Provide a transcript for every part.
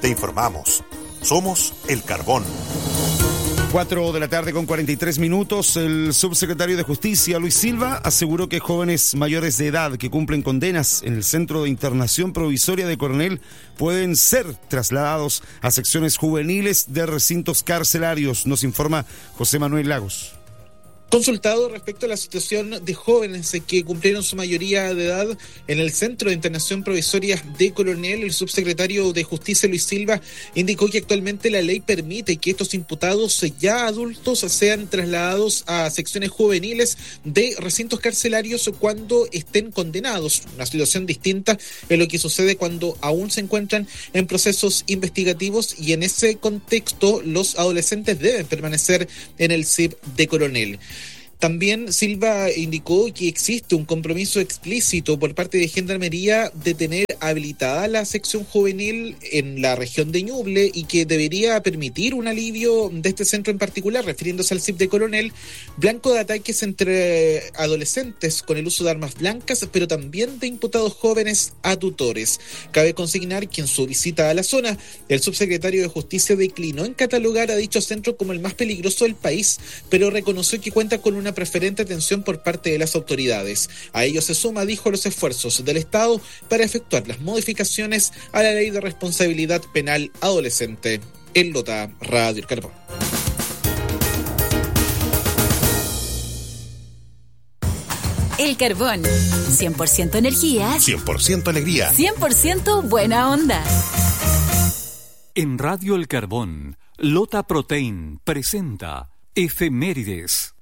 Te informamos. Somos El Carbón. 4:43 p.m. El subsecretario de Justicia, Luis Silva, aseguró que jóvenes mayores de edad que cumplen condenas en el Centro de Internación Provisoria de Coronel pueden ser trasladados a secciones juveniles de recintos carcelarios. Nos informa José Manuel Lagos. Consultado respecto a la situación de jóvenes que cumplieron su mayoría de edad en el Centro de Internación Provisoria de Coronel, el subsecretario de Justicia, Luis Silva, indicó que actualmente la ley permite que estos imputados ya adultos sean trasladados a secciones juveniles de recintos carcelarios cuando estén condenados. Una situación distinta es lo que sucede cuando aún se encuentran en procesos investigativos, y en ese contexto los adolescentes deben permanecer en el CIP de Coronel. También Silva indicó que existe un compromiso explícito por parte de Gendarmería de tener habilitada la sección juvenil en la región de Ñuble y que debería permitir un alivio de este centro en particular, refiriéndose al CIP de Coronel, blanco de ataques entre adolescentes con el uso de armas blancas, pero también de imputados jóvenes a tutores. Cabe consignar que en su visita a la zona, el subsecretario de Justicia declinó en catalogar a dicho centro como el más peligroso del país, pero reconoció que cuenta con una preferente atención por parte de las autoridades. A ello se suma, dijo, los esfuerzos del Estado para efectuar las modificaciones a la Ley de Responsabilidad Penal Adolescente. En Lota, Radio El Carbón. El Carbón, 100% energía, 100% alegría, 100% buena onda. En Radio El Carbón, Lota Protein presenta Efemérides.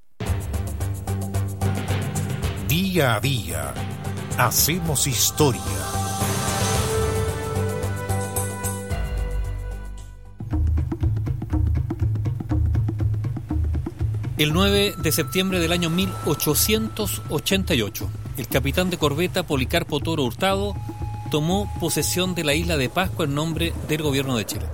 Día a día, hacemos historia. El 9 de septiembre del año 1888, el capitán de corbeta Policarpo Toro Hurtado tomó posesión de la isla de Pascua en nombre del gobierno de Chile.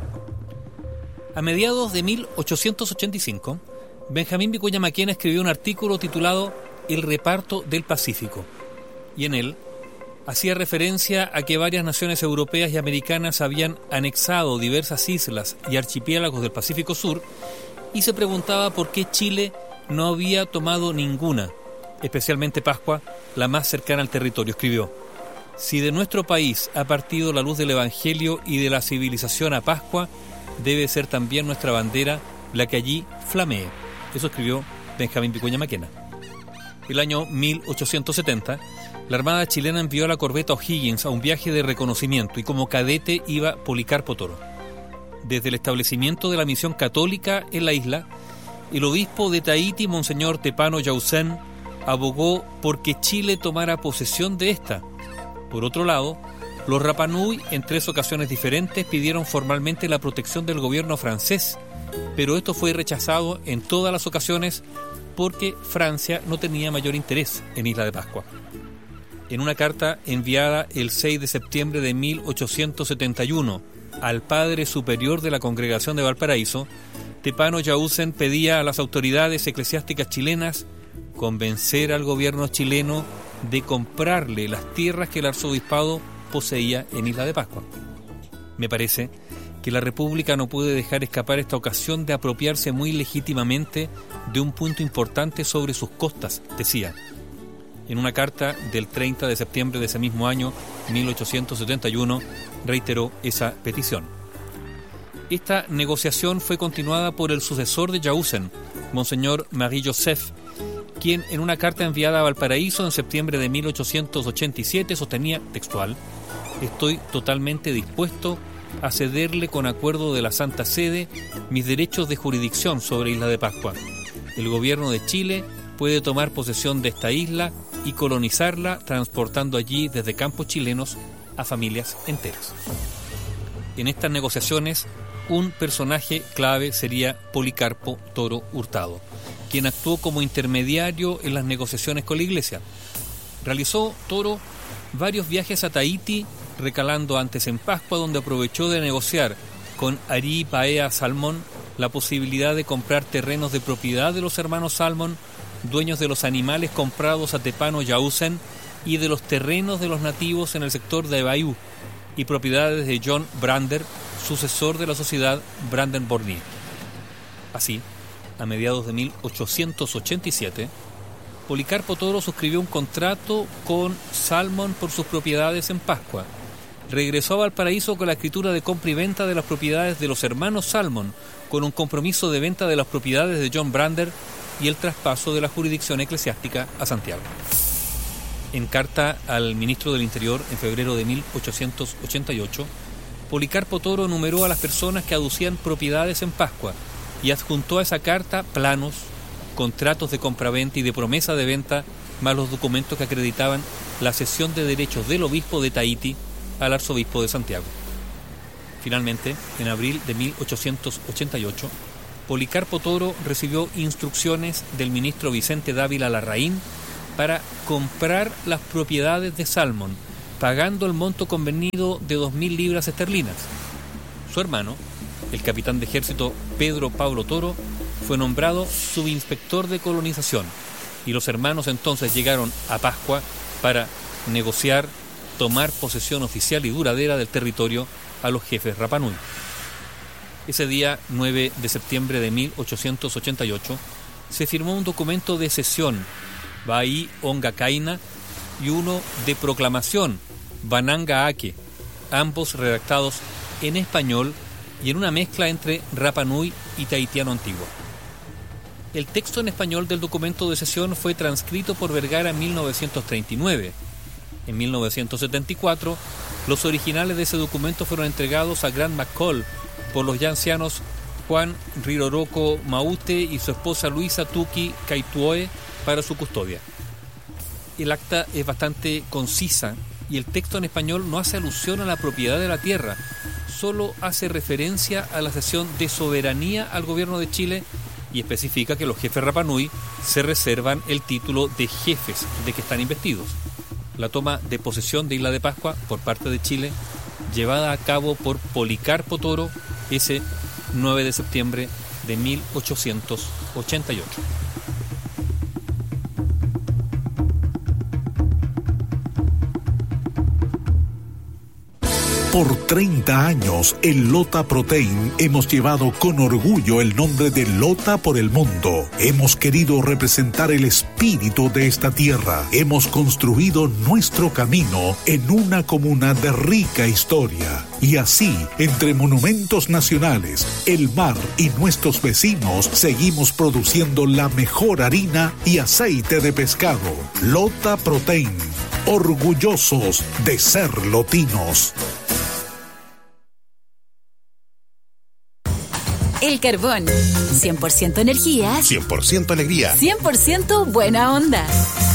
A mediados de 1885, Benjamín Vicuña Maquena escribió un artículo titulado El reparto del Pacífico, y en él hacía referencia a que varias naciones europeas y americanas habían anexado diversas islas y archipiélagos del Pacífico Sur, y se preguntaba por qué Chile no había tomado ninguna, especialmente Pascua, la más cercana al territorio. Escribió: si de nuestro país ha partido la luz del Evangelio y de la civilización a Pascua, debe ser también nuestra bandera la que allí flamee. Eso escribió Benjamín Vicuña Maquena. El año 1870, la Armada chilena envió a la corbeta O'Higgins a un viaje de reconocimiento, y como cadete iba Policarpo Toro. Desde el establecimiento de la misión católica en la isla, el obispo de Tahití, Monseñor Tepano Yausen, abogó por que Chile tomara posesión de esta. Por otro lado, los Rapa Nui, en 3 ocasiones diferentes, pidieron formalmente la protección del gobierno francés, pero esto fue rechazado en todas las ocasiones porque Francia no tenía mayor interés en Isla de Pascua. En una carta enviada el 6 de septiembre de 1871 al Padre Superior de la Congregación de Valparaíso, Tepano Yausen pedía a las autoridades eclesiásticas chilenas convencer al gobierno chileno de comprarle las tierras que el arzobispado poseía en Isla de Pascua. Me parece que la República no puede dejar escapar esta ocasión de apropiarse muy legítimamente de un punto importante sobre sus costas, decía. En una carta del 30 de septiembre de ese mismo año, 1871, reiteró esa petición. Esta negociación fue continuada por el sucesor de Yausen, Monseñor Marie-Joseph, quien en una carta enviada a Valparaíso en septiembre de 1887 sostenía textual: estoy totalmente dispuesto a cederle con acuerdo de la Santa Sede mis derechos de jurisdicción sobre Isla de Pascua. El gobierno de Chile puede tomar posesión de esta isla y colonizarla, transportando allí desde campos chilenos a familias enteras. En estas negociaciones, un personaje clave sería Policarpo Toro Hurtado, quien actuó como intermediario en las negociaciones con la Iglesia. Realizó Toro varios viajes a Tahití, recalando antes en Pascua, donde aprovechó de negociar con Ari Paea Salmón la posibilidad de comprar terrenos de propiedad de los hermanos Salmón, dueños de los animales comprados a Tepano Yausen y de los terrenos de los nativos en el sector de Bayou, y propiedades de John Brander, sucesor de la sociedad Branden-Bornier. Así, a mediados de 1887, Policarpo Toro suscribió un contrato con Salmon por sus propiedades en Pascua. Regresó a Valparaíso con la escritura de compra y venta de las propiedades de los hermanos Salmon, con un compromiso de venta de las propiedades de John Brander y el traspaso de la jurisdicción eclesiástica a Santiago. En carta al ministro del Interior en febrero de 1888, Policarpo Toro enumeró a las personas que aducían propiedades en Pascua y adjuntó a esa carta planos, contratos de compraventa y de promesa de venta, más los documentos que acreditaban la cesión de derechos del obispo de Tahití al arzobispo de Santiago. Finalmente, en abril de 1888, Policarpo Toro recibió instrucciones del ministro Vicente Dávila Larraín para comprar las propiedades de Salmon, pagando el monto convenido de 2.000 libras esterlinas. Su hermano, el capitán de ejército Pedro Pablo Toro, fue nombrado subinspector de colonización, y los hermanos entonces llegaron a Pascua para negociar tomar posesión oficial y duradera del territorio a los jefes Rapa Nui. Ese día, 9 de septiembre de 1888, se firmó un documento de cesión, Bai Onga Kaina, y uno de proclamación, Bananga Ake, ambos redactados en español y en una mezcla entre Rapa Nui y tahitiano antiguo. El texto en español del documento de cesión fue transcrito por Vergara en 1939. En 1974, los originales de ese documento fueron entregados a Grant McCall por los ya ancianos Juan Riroroko Maute y su esposa Luisa Tuki Kaituoe para su custodia. El acta es bastante concisa y el texto en español no hace alusión a la propiedad de la tierra, solo hace referencia a la cesión de soberanía al gobierno de Chile y especifica que los jefes Rapa Nui se reservan el título de jefes de que están investidos. La toma de posesión de Isla de Pascua por parte de Chile, llevada a cabo por Policarpo Toro ese 9 de septiembre de 1888. Por 30 años, en Lota Protein hemos llevado con orgullo el nombre de Lota por el mundo. Hemos querido representar el espíritu de esta tierra. Hemos construido nuestro camino en una comuna de rica historia. Y así, entre monumentos nacionales, el mar y nuestros vecinos, seguimos produciendo la mejor harina y aceite de pescado. Lota Protein, orgullosos de ser lotinos. El Carbón. 100% energías. 100% alegría. 100% buena onda.